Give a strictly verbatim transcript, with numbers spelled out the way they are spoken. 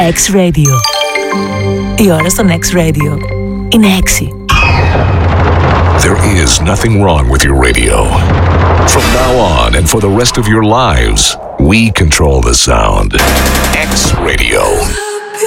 X Radio. Η ώρα στον X Radio είναι έξι. There is nothing wrong with your radio. From now on and for the rest of your lives, we control the sound. X Radio.